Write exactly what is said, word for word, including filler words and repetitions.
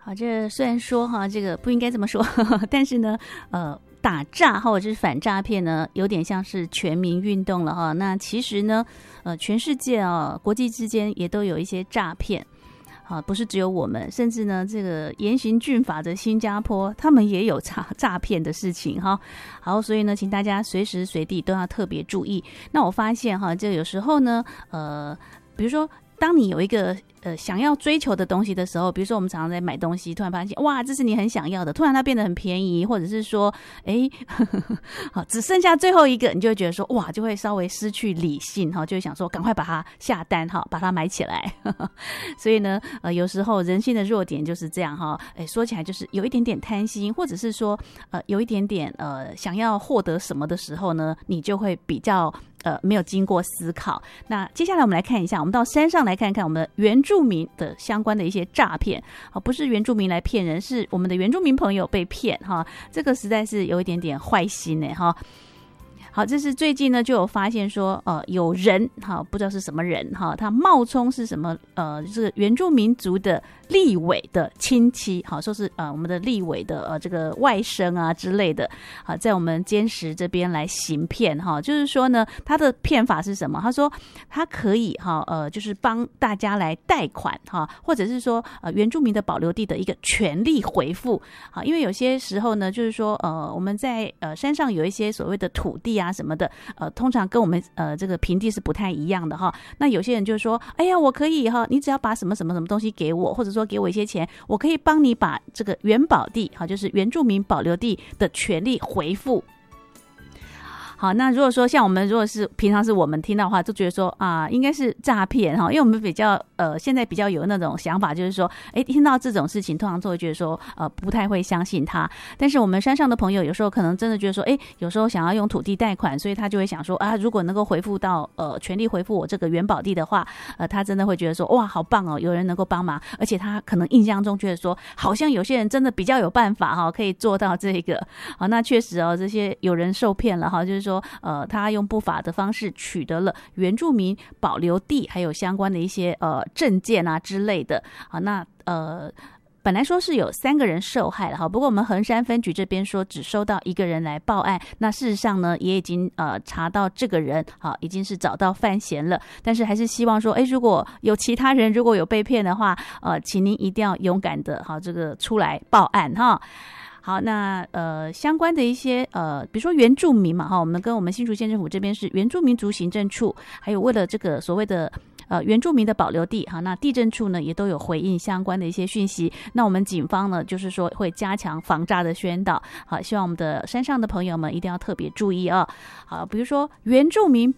好，这虽然说哈，这个不应该这么说，呵呵，但是呢，呃。打诈或者是反诈骗呢，有点像是全民运动了哈。那其实呢，呃，全世界啊，国际之间也都有一些诈骗，啊，不是只有我们，甚至呢，这个严刑峻法的新加坡，他们也有诈诈骗的事情哈。好，所以呢，请大家随时随地都要特别注意。那我发现哈，这有时候呢，呃，比如说，当你有一个呃想要追求的东西的时候，比如说我们常常在买东西，突然发现哇，这是你很想要的，突然它变得很便宜，或者是说，哎，好，只剩下最后一个，你就会觉得说，哇，就会稍微失去理性哈，就会想说，赶快把它下单哈，把它买起来。所以呢，呃，有时候人性的弱点就是这样哈，哎，说起来就是有一点点贪心，或者是说，呃，有一点点呃想要获得什么的时候呢，你就会比较。呃，没有经过思考。那接下来我们来看一下，我们到山上来看看我们的原住民的相关的一些诈骗。好，不是原住民来骗人，是我们的原住民朋友被骗哈。这个实在是有一点点坏心呢哈。好，这是最近呢就有发现说，呃，有人哈，不知道是什么人哈，他冒充是什么呃，这个原住民族的立委的亲戚，好，说是呃我们的立委的呃这个外甥啊之类的，好，在我们坚石这边来行骗哈，就是说呢，他的骗法是什么？他说他可以哈呃，就是帮大家来贷款哈，或者是说呃原住民的保留地的一个权利回复，好，因为有些时候呢，就是说呃我们在呃山上有一些所谓的土地啊。什么的，呃，通常跟我们呃这个平地是不太一样的哈。那有些人就说，哎呀，我可以哈，你只要把什么什么什么东西给我，或者说给我一些钱，我可以帮你把这个原保地哈，就是原住民保留地的权利回复。好，那如果说像我们如果是平常是我们听到的话，就觉得说啊，应该是诈骗哈，因为我们比较呃现在比较有那种想法，就是说，哎，听到这种事情，通常都会觉得说，呃，不太会相信他。但是我们山上的朋友有时候可能真的觉得说，哎，有时候想要用土地贷款，所以他就会想说啊，如果能够回复到呃权利回复我这个原保地的话，呃，他真的会觉得说，哇，好棒哦，有人能够帮忙，而且他可能印象中觉得说，好像有些人真的比较有办法哈，可以做到这个。好，那确实哦，这些有人受骗了哈，就是说，呃，他用不法的方式取得了原住民保留地，还有相关的一些呃证件啊之类的。好，那呃。本来说是有三个人受害了哈，不过我们衡山分局这边说只收到一个人来报案，那事实上呢也已经呃查到这个人，好，已经是找到犯嫌了，但是还是希望说，哎，如果有其他人如果有被骗的话，呃，请您一定要勇敢的好这个出来报案哈。好，那呃相关的一些呃，比如说原住民嘛哈，我们跟我们新竹县政府这边是原住民族行政处，还有为了这个所谓的呃原住民的保留地哈，那地政处呢也都有回应相关的一些讯息。那我们警方呢就是说会加强防诈的宣导，好，希望我们的山上的朋友们一定要特别注意啊。好，比如说原住民